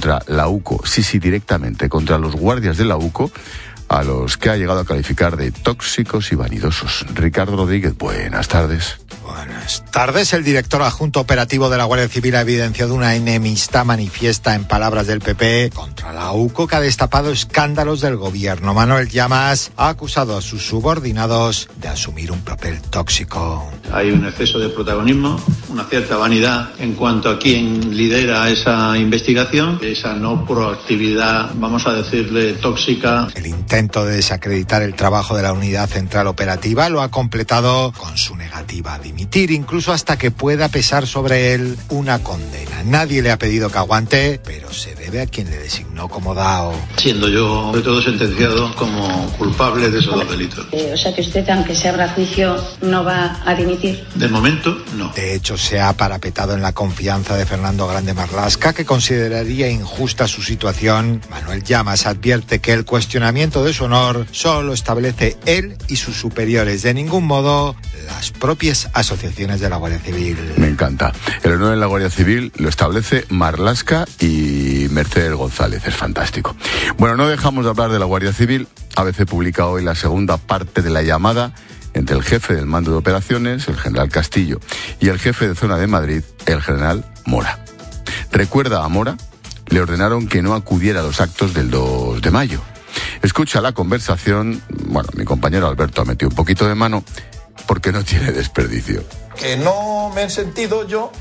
contra la UCO, sí, directamente contra los guardias de la UCO, a los que ha llegado a calificar de tóxicos y vanidosos. Ricardo Rodríguez, buenas tardes. Buenas tardes. El director adjunto operativo de la Guardia Civil ha evidenciado una enemistad manifiesta, en palabras del PP, contra la UCO, que ha destapado escándalos del gobierno. Manuel Llamas ha acusado a sus subordinados de asumir un papel tóxico. Hay un exceso de protagonismo, una cierta vanidad en cuanto a quién lidera esa investigación, esa no proactividad, vamos a decirle, tóxica. El intento de desacreditar el trabajo de la Unidad Central Operativa lo ha completado con su negativa a dimitir, incluso hasta que pueda pesar sobre él una condena. Nadie le ha pedido que aguante, pero se debe a quien le designó como DAO. Siendo yo de todo sentenciado como culpable de esos dos delitos. O sea que usted, aunque se abra juicio, no va a dimitir. De momento, no. De hecho, se ha parapetado en la confianza de Fernando Grande Marlaska, que consideraría injusta su situación. Manuel Llamas advierte que el cuestionamiento de su honor solo establece él y sus superiores, de ningún modo las propias asociaciones de la Guardia Civil. Me encanta. El honor en la Guardia Civil lo establece Marlaska y Mercedes González. Es fantástico. Bueno, no dejamos de hablar de la Guardia Civil. ABC publica hoy la segunda parte de la llamada entre el jefe del mando de operaciones, el general Castillo, y el jefe de zona de Madrid, el general Mora. Recuerda a Mora, le ordenaron que no acudiera a los actos del 2 de mayo. Escucha la conversación. Bueno, mi compañero Alberto ha metido un poquito de mano porque no tiene desperdicio. Que no me he sentido yo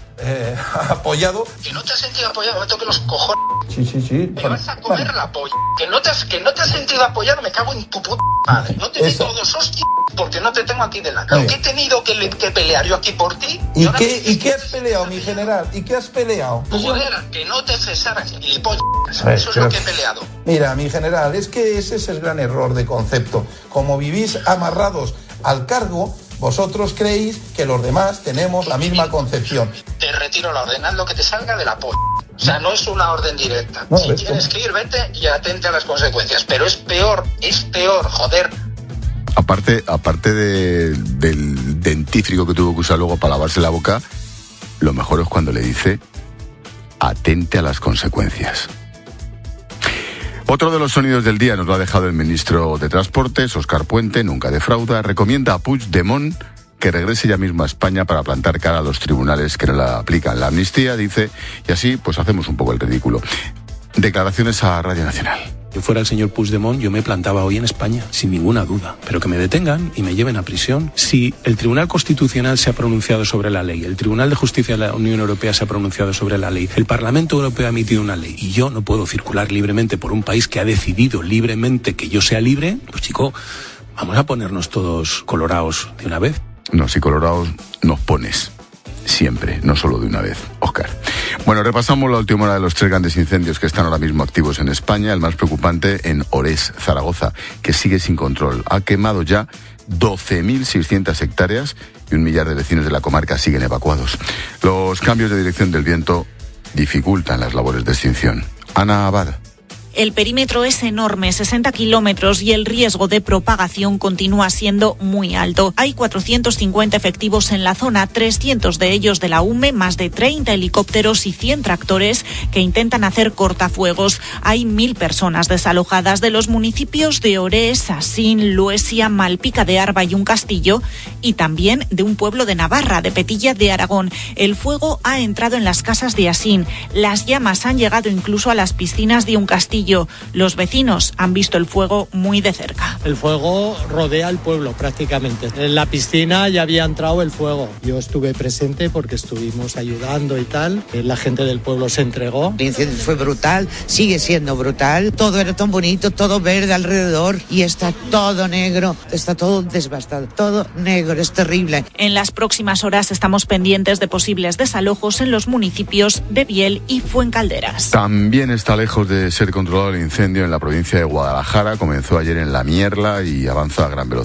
apoyado. Que no te has sentido apoyado, me toque los cojones. Sí. Me vas a comer la polla. Que no te has sentido apoyado, me cago en tu puta madre. No te tengo dos hostias porque no te tengo aquí delante. Lo que he tenido que pelear yo aquí por ti. ¿Y qué has peleado, mi general? ¿Y qué has peleado? Joder, que no te cesaras, gilipollas. Eso es lo que he peleado. Mira, mi general, es que ese es el gran error de concepto. Como vivís amarrados al cargo, vosotros creéis que los demás tenemos la misma concepción. Te retiro la orden, haz lo que te salga de la polla. O sea, no es una orden directa. No, si tienes que ir, vete y atente a las consecuencias. Pero es peor, joder. Aparte del dentífrico que tuvo que usar luego para lavarse la boca, lo mejor es cuando le dice atente a las consecuencias. Otro de los sonidos del día nos lo ha dejado el ministro de Transportes, Óscar Puente, nunca defrauda. Recomienda a Puigdemont que regrese ya mismo a España para plantar cara a los tribunales que no le aplican la amnistía, dice, y así pues hacemos un poco el ridículo. Declaraciones a Radio Nacional. Si fuera el señor Puigdemont, yo me plantaba hoy en España, sin ninguna duda. Pero que me detengan y me lleven a prisión. Si el Tribunal Constitucional se ha pronunciado sobre la ley, el Tribunal de Justicia de la Unión Europea se ha pronunciado sobre la ley, el Parlamento Europeo ha emitido una ley y yo no puedo circular libremente por un país que ha decidido libremente que yo sea libre, pues chico, vamos a ponernos todos colorados de una vez. No, si colorados nos pones. Siempre, no solo de una vez, Óscar. Bueno, repasamos la última hora de los 3 grandes incendios que están ahora mismo activos en España. El más preocupante en Orés, Zaragoza, que sigue sin control. Ha quemado ya 12.600 hectáreas y 1 millar de vecinos de la comarca siguen evacuados. Los cambios de dirección del viento dificultan las labores de extinción. Ana Abad. El perímetro es enorme, 60 kilómetros, y el riesgo de propagación continúa siendo muy alto. Hay 450 efectivos en la zona, 300 de ellos de la UME, más de 30 helicópteros y 100 tractores que intentan hacer cortafuegos. Hay 1.000 personas desalojadas de los municipios de Orés, Asín, Luesia, Malpica de Arba y Un Castillo, y también de un pueblo de Navarra, de Petilla de Aragón. El fuego ha entrado en las casas de Asín. Las llamas han llegado incluso a las piscinas de Un Castillo. Los vecinos han visto el fuego muy de cerca. El fuego rodea el pueblo prácticamente. En la piscina ya había entrado el fuego. Yo estuve presente porque estuvimos ayudando y tal. La gente del pueblo se entregó. El incendio fue brutal, sigue siendo brutal. Todo era tan bonito, todo verde alrededor y está todo negro, está todo devastado, todo negro, es terrible. En las próximas horas estamos pendientes de posibles desalojos en los municipios de Biel y Fuencalderas. También está lejos de ser controlado el incendio en la provincia de Guadalajara. Comenzó ayer en La Mierla y avanza a gran velocidad.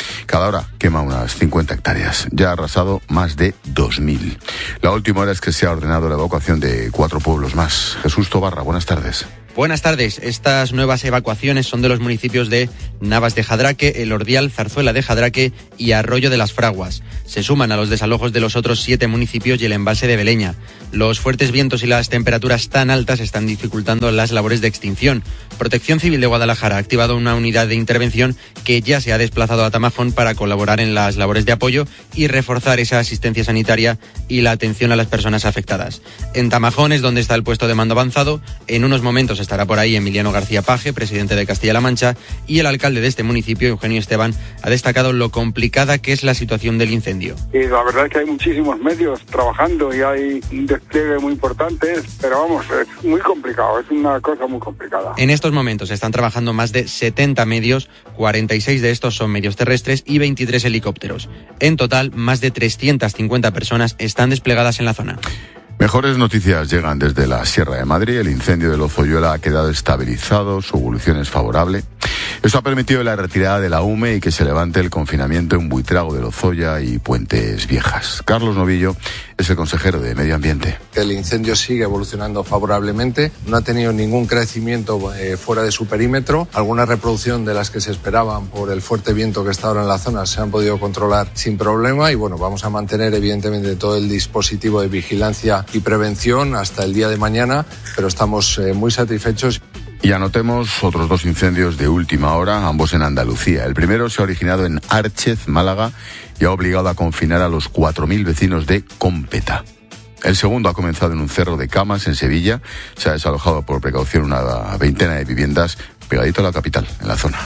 Cada hora quema unas 50 hectáreas. Ya ha arrasado más de 2.000. La última hora es que se ha ordenado la evacuación de 4 pueblos más. Jesús Tobarra, buenas tardes. Buenas tardes. Estas nuevas evacuaciones son de los municipios de Navas de Jadraque, El Ordial, Zarzuela de Jadraque y Arroyo de las Fraguas. Se suman a los desalojos de los otros 7 municipios y el embalse de Beleña. Los fuertes vientos y las temperaturas tan altas están dificultando las labores de extinción. Protección Civil de Guadalajara ha activado una unidad de intervención que ya se ha desplazado a Tamajón para colaborar en las labores de apoyo y reforzar esa asistencia sanitaria y la atención a las personas afectadas. En Tamajón es donde está el puesto de mando avanzado. En unos momentos estará por ahí Emiliano García Paje, presidente de Castilla-La Mancha, y el alcalde de este municipio, Eugenio Esteban, ha destacado lo complicada que es la situación del incendio. Y la verdad es que hay muchísimos medios trabajando y hay un despliegue muy importante, pero vamos, es muy complicado, es una cosa muy complicada. En estos momentos están trabajando más de 70 medios, 46 de estos son medios terrestres y 23 helicópteros. En total, más de 350 personas están desplegadas en la zona. Mejores noticias llegan desde la Sierra de Madrid. El incendio de Lozoyuela ha quedado estabilizado, su evolución es favorable. Esto ha permitido la retirada de la UME y que se levante el confinamiento en Buitrago de Lozoya y Puentes Viejas. Carlos Novillo es el consejero de Medio Ambiente. El incendio sigue evolucionando favorablemente, no ha tenido ningún crecimiento fuera de su perímetro. Alguna reproducción de las que se esperaban por el fuerte viento que está ahora en la zona se han podido controlar sin problema y bueno, vamos a mantener evidentemente todo el dispositivo de vigilancia y prevención hasta el día de mañana, pero estamos muy satisfechos. Y anotemos otros 2 incendios de última hora, ambos en Andalucía. El primero se ha originado en Árchez, Málaga, y ha obligado a confinar a los 4.000 vecinos de Cómpeta. El segundo ha comenzado en un cerro de Camas, en Sevilla. Se ha desalojado por precaución una veintena de viviendas pegadito a la capital, en la zona.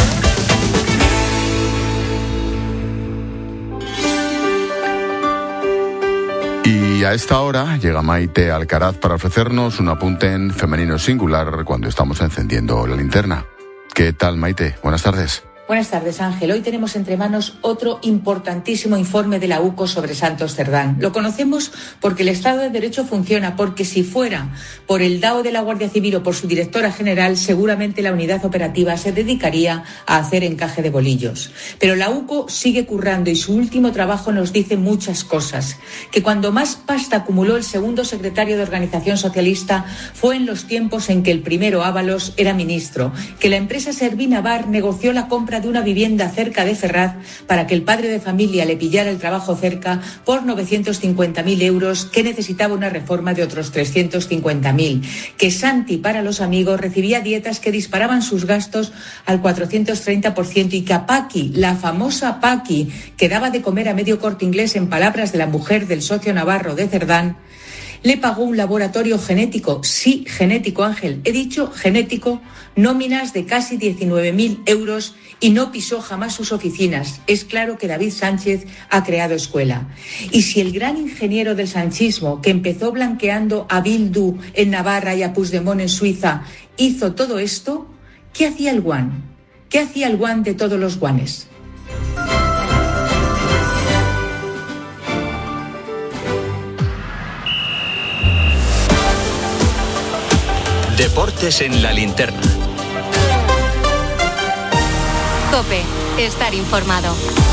Y a esta hora llega Maite Alcaraz para ofrecernos un apunte en femenino singular cuando estamos encendiendo la linterna. ¿Qué tal, Maite? Buenas tardes. Buenas tardes, Ángel. Hoy tenemos entre manos otro importantísimo informe de la UCO sobre Santos Cerdán. Lo conocemos porque el Estado de Derecho funciona, porque si fuera por el DAO de la Guardia Civil o por su directora general, seguramente la unidad operativa se dedicaría a hacer encaje de bolillos. Pero la UCO sigue currando y su último trabajo nos dice muchas cosas. Que cuando más pasta acumuló el segundo secretario de Organización Socialista fue en los tiempos en que el primero, Ábalos, era ministro. Que la empresa Servina Bar negoció la compra de una vivienda cerca de Ferraz para que el padre de familia le pillara el trabajo cerca por 950.000 euros, que necesitaba una reforma de otros 350.000. Que Santi, para los amigos, recibía dietas que disparaban sus gastos al 430% y que a Paqui, la famosa Paqui, que daba de comer a medio Corte Inglés, en palabras de la mujer del socio navarro de Cerdán, le pagó un laboratorio genético, sí, genético, Ángel, he dicho genético, nóminas de casi 19.000 euros y no pisó jamás sus oficinas. Es claro que David Sánchez ha creado escuela. Y si el gran ingeniero del sanchismo, que empezó blanqueando a Bildu en Navarra y a Puigdemont en Suiza, hizo todo esto, ¿qué hacía el guan? ¿Qué hacía el guan de todos los guanes? Deportes en la linterna. COPE, estar informado.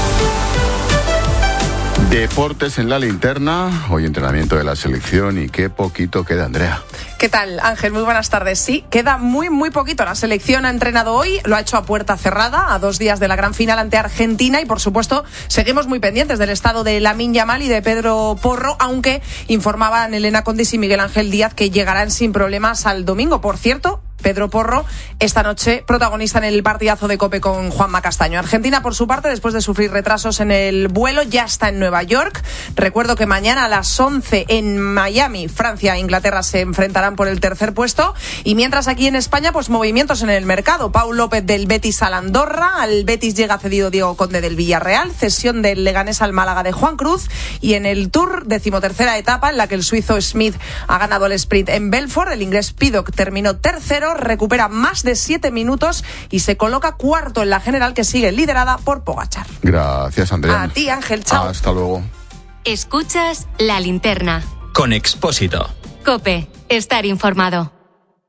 Deportes en la linterna, hoy entrenamiento de la selección y qué poquito queda, Andrea. ¿Qué tal, Ángel? Muy buenas tardes. Sí, queda muy poquito. La selección ha entrenado hoy, lo ha hecho a puerta cerrada, a 2 días de la gran final ante Argentina y, por supuesto, seguimos muy pendientes del estado de Lamine Yamal y de Pedro Porro, aunque informaban Elena Condis y Miguel Ángel Díaz que llegarán sin problemas al domingo. Por cierto, Pedro Porro, esta noche protagonista en el partidazo de COPE con Juanma Castaño. Argentina, por su parte, después de sufrir retrasos en el vuelo, ya está en Nueva York. Recuerdo que mañana a las 11 en Miami, Francia e Inglaterra se enfrentarán por el tercer puesto. Y mientras aquí en España, pues movimientos en el mercado. Pau López del Betis al Andorra, al Betis llega cedido Diego Conde del Villarreal, cesión del Leganés al Málaga de Juan Cruz. Y en el Tour, 13ª etapa, en la que el suizo Smith ha ganado el sprint en Belfort, el inglés Pidcock terminó tercero, recupera más de 7 minutos y se coloca cuarto en la general, que sigue liderada por Pogačar. Gracias, Andrea. A ti, Ángel, chao. Hasta luego. Escuchas La Linterna. Con Expósito. COPE, estar informado.